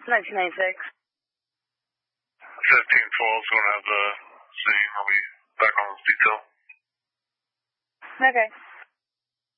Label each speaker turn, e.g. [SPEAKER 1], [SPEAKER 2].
[SPEAKER 1] 1996.
[SPEAKER 2] 1512's going to have the scene. I'll be back on detail.
[SPEAKER 1] Okay.